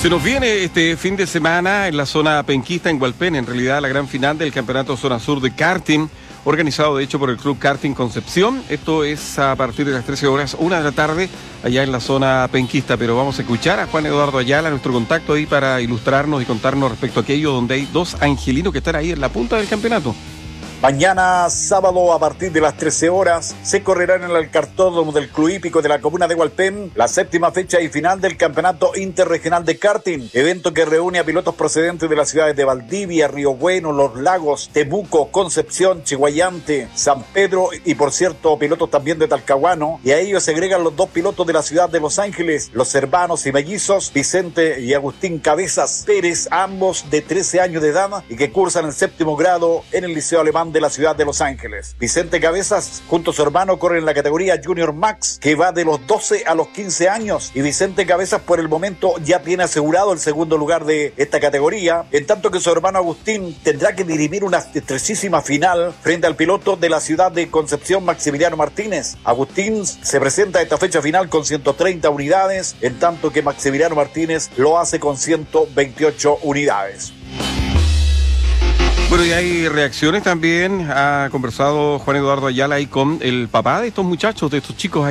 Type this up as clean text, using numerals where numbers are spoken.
Se nos viene este fin de semana en la zona penquista en Hualpén, en realidad la gran final del Campeonato Zona Sur de Karting, organizado de hecho por el Club Karting Concepción. Esto es a partir de las 13 horas, 1 de la tarde, allá en la zona penquista. Pero vamos a escuchar a Juan Eduardo Ayala, nuestro contacto ahí, para ilustrarnos y contarnos respecto a aquello donde hay dos angelinos que están ahí en la punta del campeonato. Mañana sábado a partir de las 13 horas se correrá en el cartódromo del Club Hípico de la comuna de Hualpén la séptima fecha y final del Campeonato Interregional de Karting, evento que reúne a pilotos procedentes de las ciudades de Valdivia, Río Bueno, Los Lagos, Temuco, Concepción, Chiguayante, San Pedro y por cierto pilotos también de Talcahuano, y a ellos se agregan los dos pilotos de la ciudad de Los Ángeles, los hermanos y mellizos Vicente y Agustín Cabezas Pérez, ambos de 13 años de edad y que cursan el séptimo grado en el Liceo Alemán de la ciudad de Los Ángeles. Vicente Cabezas junto a su hermano corren en la categoría Junior Max, que va de los 12 a los 15 años, y Vicente Cabezas por el momento ya tiene asegurado el segundo lugar de esta categoría, en tanto que su hermano Agustín tendrá que dirimir una estrechísima final frente al piloto de la ciudad de Concepción, Maximiliano Martínez. Agustín se presenta a esta fecha final con 130 unidades, en tanto que Maximiliano Martínez lo hace con 128 unidades. Bueno, y hay reacciones también. Ha conversado Juan Eduardo Ayala ahí con el papá de estos muchachos, de estos chicos